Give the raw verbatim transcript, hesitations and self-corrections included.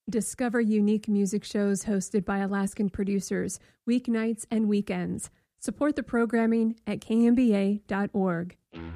Discover unique music shows hosted by Alaskan producers, weeknights and weekends. Support the programming at k m b a dot org.